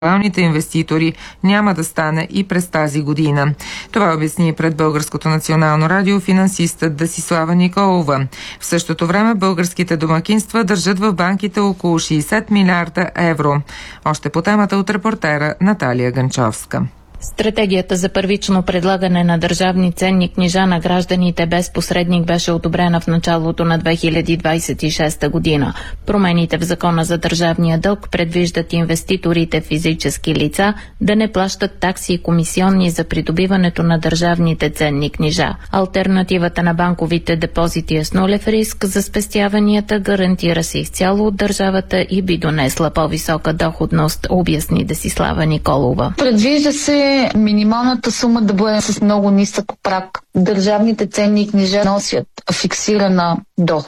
индивидуалните инвеститори няма да стане и през тази година. Това обясни пред Българското национално радио финансистът Десислава Николова. В същото време българските домакинства държат в банките около 60 милиарда евро. Още по темата от репортера Наталия Ганчовска. Стратегията за първично предлагане на държавни ценни книжа на гражданите без посредник беше одобрена в началото на 2026 година. Промените в Закона за държавния дълг предвиждат инвеститорите физически лица да не плащат такси и комисионни за придобиването на държавните ценни книжа. Алтернативата на банковите депозити е с нулев риск за спестяванията, гарантира се изцяло от държавата и би донесла по-висока доходност, обясни Десислава Николова. Предвижда се минималната сума да бъде с много нисък праг. Държавните ценни книжа носят фиксирана доходност.